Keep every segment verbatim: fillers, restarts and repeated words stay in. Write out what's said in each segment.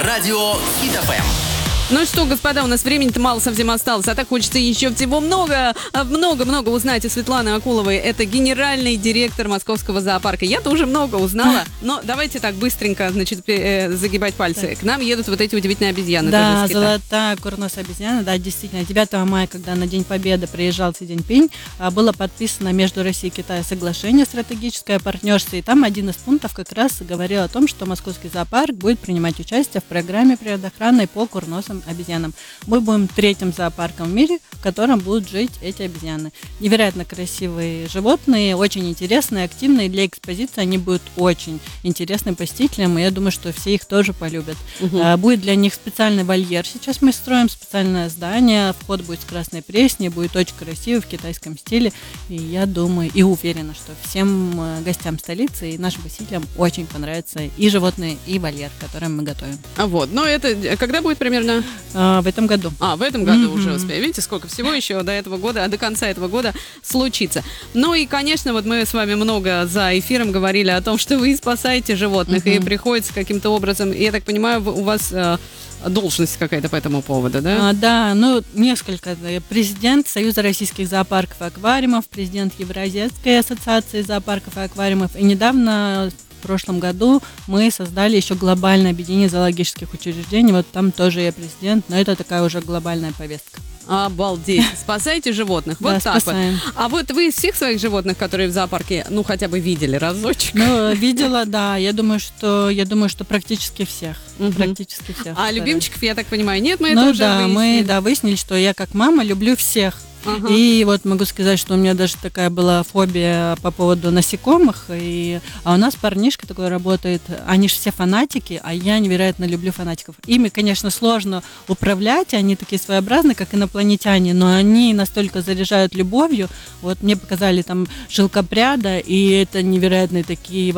радио Хит эф эм. Ну что, господа, у нас времени-то мало совсем осталось, а так хочется еще всего много, много-много узнать о Светлане Акуловой. Это генеральный директор Московского зоопарка. Я-то уже много узнала, но давайте так быстренько, значит, загибать пальцы. К нам едут вот эти удивительные обезьяны. Да, золотая курносая обезьяна, да, действительно. девятого мая, когда на День Победы приезжал Си Цзиньпинь, было подписано между Россией и Китаем соглашение стратегическое партнерство, и там один из пунктов как раз говорил о том, что Московский зоопарк будет принимать участие в программе природоохранной по курносым обезьянам. Мы будем третьим зоопарком в мире, в котором будут жить эти обезьяны. Невероятно красивые животные, очень интересные, активные. Для экспозиции они будут очень интересным посетителям, и я думаю, что все их тоже полюбят. Угу. А, будет для них специальный вольер. Сейчас мы строим специальное здание, вход будет с красной пресней, будет очень красиво в китайском стиле, и я думаю и уверена, что всем гостям столицы и нашим посетителям очень понравится и животные, и вольер, который мы готовим. А вот, но это когда будет примерно? А, в этом году. А, в этом году mm-hmm. уже успеем. Видите, сколько всего еще до этого года, до конца этого года случится. Ну и, конечно, вот мы с вами много за эфиром говорили о том, что вы спасаете животных, mm-hmm. и приходится каким-то образом, я так понимаю, у вас э, должность какая-то по этому поводу, да? А, да, ну, несколько. Президент Союза российских зоопарков и аквариумов, президент Евразийской ассоциации зоопарков и аквариумов, и недавно... В прошлом году мы создали еще глобальное объединение зоологических учреждений. Вот там тоже я президент, но это такая уже глобальная повестка. Обалдеть. Спасаете животных. Вот да, так спасаем. вот. А вот вы из всех своих животных, которые в зоопарке, ну, хотя бы видели разочек? Ну, видела, да. Я думаю, что я думаю, что практически всех. Угу. Практически всех. А стараюсь. Любимчиков, я так понимаю, нет? Мы ну, это уже да, выяснили. мы да, выяснили, что я как мама люблю всех. Ага. И вот могу сказать, что у меня даже такая была фобия по поводу насекомых. И... А у нас парнишка такой работает, они же все фанатики, а я невероятно люблю фанатиков. Ими, конечно, сложно управлять, они такие своеобразные, как инопланетяне, но они настолько заряжают любовью. Вот мне показали там шелкопряда, и это невероятные такие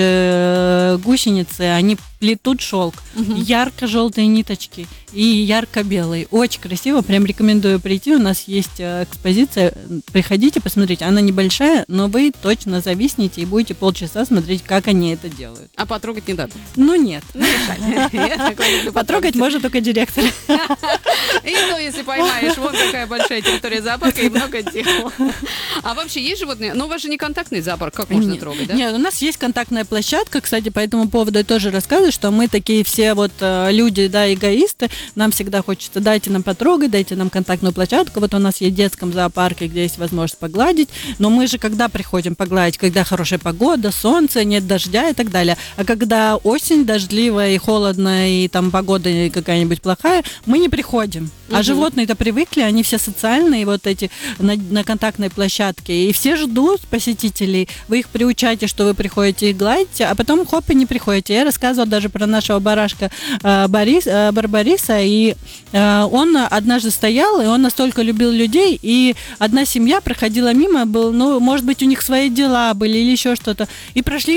вообще гусеницы, они плетут шелк, угу. ярко-желтые ниточки и ярко-белые. Очень красиво, прям рекомендую прийти. У нас есть экспозиция, приходите, посмотрите. Она небольшая, но вы точно зависнете и будете полчаса смотреть, как они это делают. А потрогать не дадут? Ну нет. Потрогать может только директор. И то, если поймаешь, вот какая большая территория зоопарка и много дел. А вообще есть животные? Ну, у вас же не контактный зоопарк, как можно трогать, да? Нет, у нас есть контактная площадка, кстати, по этому поводу я тоже рассказываю, что мы такие все вот люди, да, эгоисты, нам всегда хочется, дайте нам потрогать, дайте нам контактную площадку, вот у нас есть в детском зоопарке, где есть возможность погладить, но мы же когда приходим погладить, когда хорошая погода, солнце, нет дождя и так далее, а когда осень дождливая и холодная, и там погода какая-нибудь плохая, мы не приходим. А угу. животные-то привыкли, они все социальные, вот эти на, на контактной площадке, и все ждут посетителей, вы их приучаете, что вы приходите и гладите, а потом хоп, и не приходите. Я рассказывала даже про нашего барашка э, Борис, э, Барбариса, и э, он однажды стоял, и он настолько любил людей, и одна семья проходила мимо, был, ну, может быть, у них свои дела были или еще что-то, и прошли